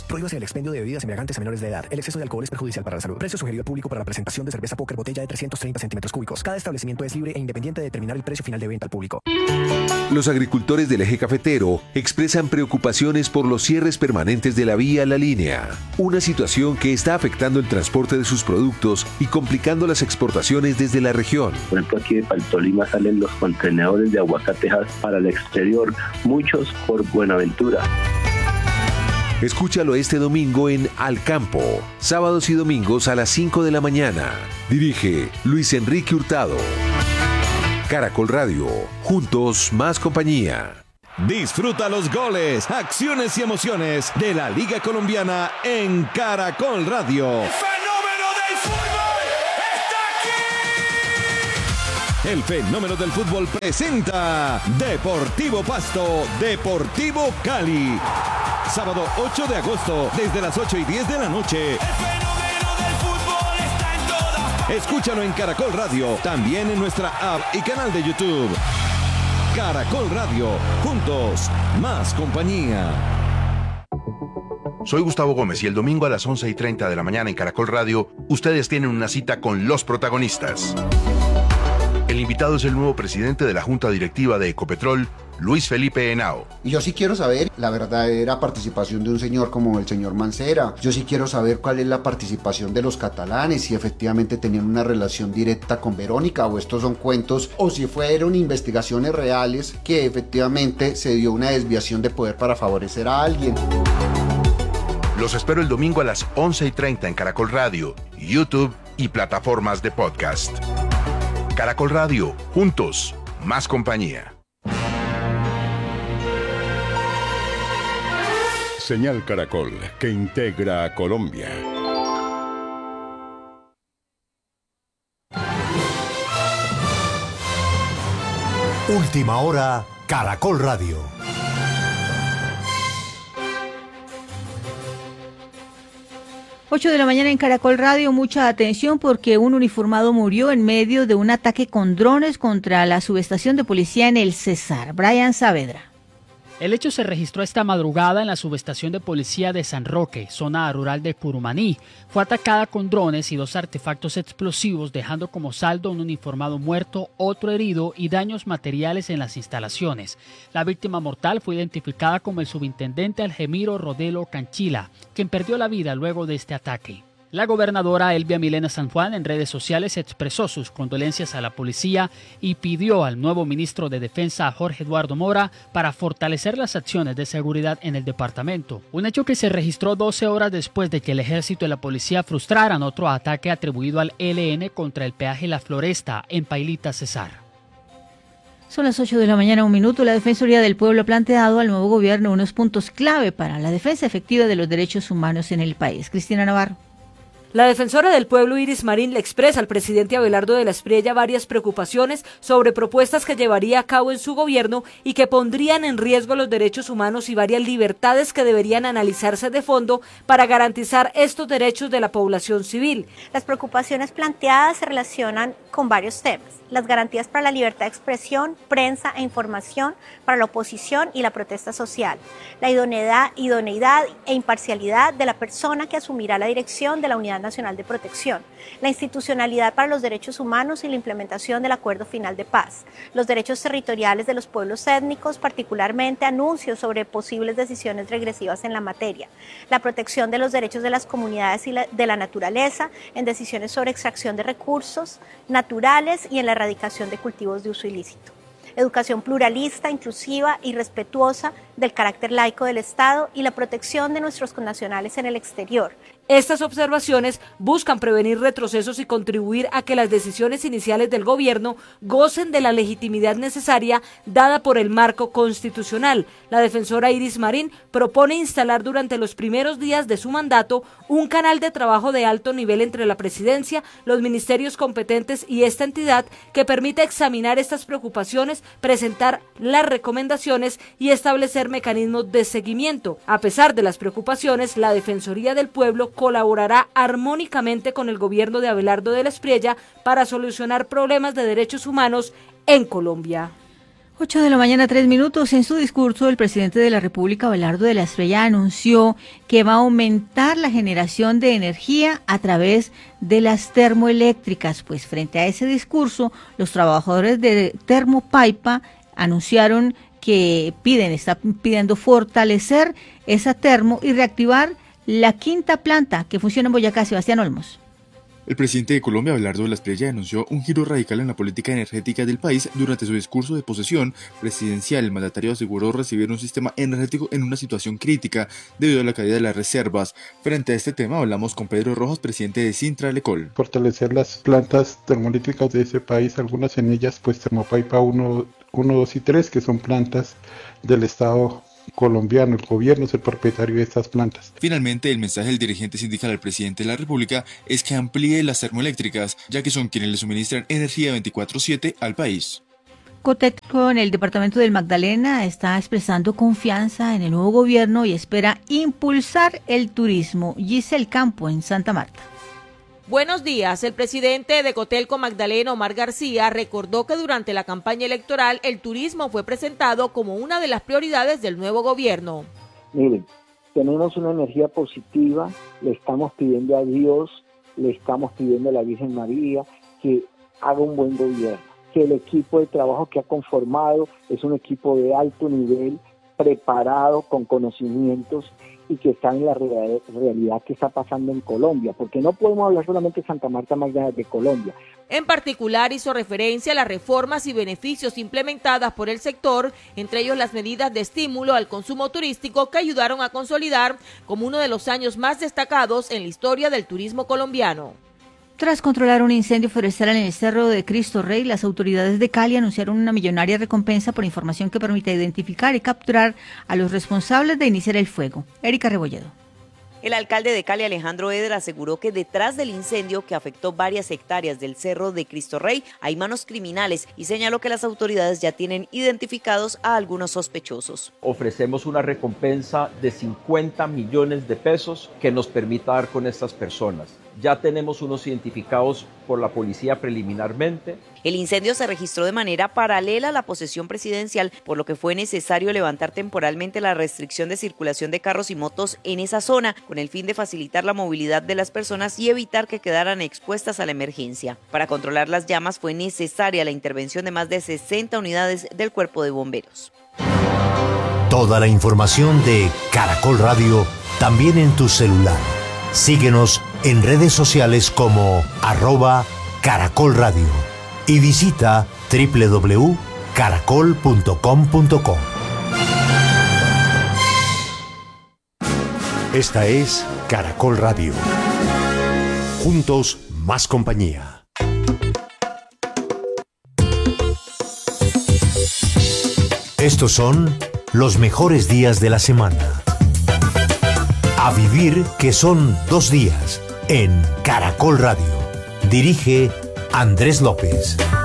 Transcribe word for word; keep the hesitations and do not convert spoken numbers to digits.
Prohíbase el expendio de bebidas embriagantes a menores de edad. El exceso de alcohol es perjudicial para la salud. Precio sugerido al público para la presentación de cerveza Póker botella de trescientos treinta centímetros cúbicos. Cada establecimiento es libre e independiente de determinar el precio final de venta al público. Los agricultores del eje cafetero expresan preocupaciones por los cierres permanentes de la vía La Línea, una situación que está afectando el transporte de sus productos y complicando las exportaciones desde la región. Por ejemplo, aquí de Paltolima salen los contenedores de aguacatejas para el exterior, muchos por Buenaventura. Escúchalo este domingo en Al Campo, sábados y domingos a las cinco de la mañana. Dirige Luis Enrique Hurtado. Caracol Radio, juntos más compañía. Disfruta los goles, acciones y emociones de la Liga Colombiana en Caracol Radio. ¡El fenómeno del fútbol está aquí! El fenómeno del fútbol presenta Deportivo Pasto, Deportivo Cali. Sábado ocho de agosto, desde las ocho y diez de la noche. El fenómeno del fútbol está en todas partes. Escúchalo en Caracol Radio, también en nuestra app y canal de YouTube. Caracol Radio, juntos, más compañía. Soy Gustavo Gómez y el domingo a las once y treinta de la mañana en Caracol Radio, ustedes tienen una cita con los protagonistas. El invitado es el nuevo presidente de la Junta Directiva de Ecopetrol, Luis Felipe Henao. Y yo sí quiero saber la verdadera participación de un señor como el señor Mancera. Yo sí quiero saber cuál es la participación de los catalanes, si efectivamente tenían una relación directa con Verónica o estos son cuentos, o si fueron investigaciones reales que efectivamente se dio una desviación de poder para favorecer a alguien. Los espero el domingo a las once y treinta en Caracol Radio, YouTube y plataformas de podcast. Caracol Radio, juntos, más compañía. Señal Caracol, que integra a Colombia. Última hora, Caracol Radio. ocho de la mañana en Caracol Radio, mucha atención porque un uniformado murió en medio de un ataque con drones contra la subestación de policía en el Cesar. Brian Saavedra. El hecho se registró esta madrugada en la subestación de policía de San Roque, zona rural de Curumaní. Fue atacada con drones y dos artefactos explosivos, dejando como saldo un uniformado muerto, otro herido y daños materiales en las instalaciones. La víctima mortal fue identificada como el subintendente Algemiro Rodelo Canchila, quien perdió la vida luego de este ataque. La gobernadora Elvia Milena San Juan en redes sociales expresó sus condolencias a la policía y pidió al nuevo ministro de Defensa, Jorge Eduardo Mora, para fortalecer las acciones de seguridad en el departamento. Un hecho que se registró doce horas después de que el ejército y la policía frustraran otro ataque atribuido al E L N contra el peaje La Floresta en Pailita, Cesar. Son las ocho de la mañana, un minuto. La Defensoría del Pueblo ha planteado al nuevo gobierno unos puntos clave para la defensa efectiva de los derechos humanos en el país. Cristina Navarro. La defensora del pueblo Iris Marín le expresa al presidente Abelardo de la Espriella varias preocupaciones sobre propuestas que llevaría a cabo en su gobierno y que pondrían en riesgo los derechos humanos y varias libertades que deberían analizarse de fondo para garantizar estos derechos de la población civil. Las preocupaciones planteadas se relacionan con varios temas: las garantías para la libertad de expresión, prensa e información para la oposición y la protesta social, la idoneidad, idoneidad e imparcialidad de la persona que asumirá la dirección de la Unidad Nacional de Protección, la institucionalidad para los derechos humanos y la implementación del Acuerdo Final de Paz, los derechos territoriales de los pueblos étnicos, particularmente anuncios sobre posibles decisiones regresivas en la materia, la protección de los derechos de las comunidades y la, de la naturaleza en decisiones sobre extracción de recursos naturales y en la erradicación de cultivos de uso ilícito, educación pluralista, inclusiva y respetuosa del carácter laico del Estado y la protección de nuestros connacionales en el exterior. Estas observaciones buscan prevenir retrocesos y contribuir a que las decisiones iniciales del gobierno gocen de la legitimidad necesaria dada por el marco constitucional. La defensora Iris Marín propone instalar durante los primeros días de su mandato un canal de trabajo de alto nivel entre la presidencia, los ministerios competentes y esta entidad que permita examinar estas preocupaciones, presentar las recomendaciones y establecer mecanismos de seguimiento. A pesar de las preocupaciones, la Defensoría del Pueblo colaborará armónicamente con el gobierno de Abelardo de la Espriella para solucionar problemas de derechos humanos en Colombia. ocho de la mañana, tres minutos. En su discurso, el presidente de la República, Abelardo de la Espriella, anunció que va a aumentar la generación de energía a través de las termoeléctricas. Pues frente a ese discurso, los trabajadores de Termopaipa anunciaron que piden, están pidiendo fortalecer esa termo y reactivar la quinta planta que funciona en Boyacá. Sebastián Olmos. El presidente de Colombia, Abelardo de la Espriella, anunció un giro radical en la política energética del país durante su discurso de posesión presidencial. El mandatario aseguró recibir un sistema energético en una situación crítica debido a la caída de las reservas. Frente a este tema hablamos con Pedro Rojas, presidente de Sintralecol. Fortalecer las plantas termoeléctricas de ese país, algunas en ellas pues Termopaipa uno, dos y tres, que son plantas del Estado colombiano. El gobierno es el propietario de estas plantas. Finalmente, el mensaje del dirigente sindical al presidente de la República es que amplíe las termoeléctricas, ya que son quienes le suministran energía veinticuatro siete al país. Coteco en el departamento del Magdalena está expresando confianza en el nuevo gobierno y espera impulsar el turismo. Giselle Campo en Santa Marta. Buenos días. El presidente de Cotelco Magdalena, Omar García, recordó que durante la campaña electoral el turismo fue presentado como una de las prioridades del nuevo gobierno. Miren, tenemos una energía positiva, le estamos pidiendo a Dios, le estamos pidiendo a la Virgen María que haga un buen gobierno, que el equipo de trabajo que ha conformado es un equipo de alto nivel, preparado, con conocimientos, y que está en la realidad que está pasando en Colombia, porque no podemos hablar solamente de Santa Marta Magdalena, de Colombia. En particular hizo referencia a las reformas y beneficios implementadas por el sector, entre ellos las medidas de estímulo al consumo turístico que ayudaron a consolidar como uno de los años más destacados en la historia del turismo colombiano. Tras controlar un incendio forestal en el Cerro de Cristo Rey, las autoridades de Cali anunciaron una millonaria recompensa por información que permita identificar y capturar a los responsables de iniciar el fuego. Erika Rebolledo. El alcalde de Cali, Alejandro Eder, aseguró que detrás del incendio que afectó varias hectáreas del Cerro de Cristo Rey hay manos criminales y señaló que las autoridades ya tienen identificados a algunos sospechosos. Ofrecemos una recompensa de cincuenta millones de pesos que nos permita dar con estas personas. Ya tenemos unos identificados por la policía preliminarmente. El incendio se registró de manera paralela a la posesión presidencial, por lo que fue necesario levantar temporalmente la restricción de circulación de carros y motos en esa zona, con el fin de facilitar la movilidad de las personas y evitar que quedaran expuestas a la emergencia. Para controlar las llamas fue necesaria la intervención de más de sesenta unidades del Cuerpo de Bomberos. Toda la información de Caracol Radio también en tu celular. Síguenos en redes sociales como arroba Caracol Radio y visita doble u doble u doble u punto caracol punto com punto co. Esta es Caracol Radio. Juntos, más compañía. Estos son los mejores días de la semana. A vivir, que son dos días, en Caracol Radio. Dirige Andrés López.